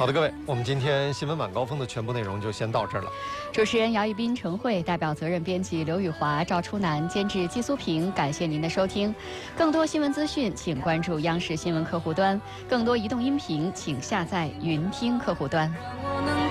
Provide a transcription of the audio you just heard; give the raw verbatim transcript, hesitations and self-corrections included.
好的，各位，我们今天新闻晚高峰的全部内容就先到这儿了。 主持人姚一斌、陈慧，代表责任编辑刘宇华、赵初南，监制季苏平，感谢您的收听。更多新闻资讯，请关注央视新闻客户端；更多移动音频，请下载云听客户端。